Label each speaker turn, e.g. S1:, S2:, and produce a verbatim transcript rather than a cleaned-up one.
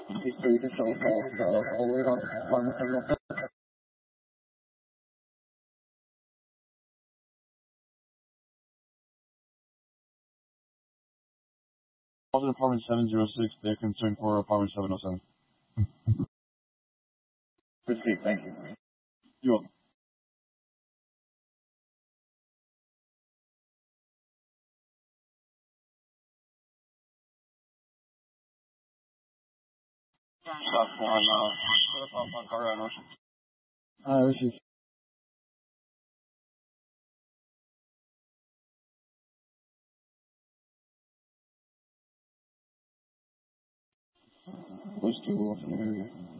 S1: History to show for the always on one single
S2: Calls in apartment seven zero six. They're concerned for apartment seven oh seven.
S1: Proceed, thank you.
S2: You're welcome. Stop on, uh, on Colorado Ocean. Uh, this is close to Wilson area.